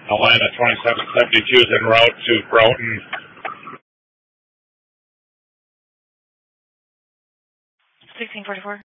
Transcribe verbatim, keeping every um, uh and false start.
Atlanta twenty-seven seventy-two is en route to Broughton. sixteen forty-four.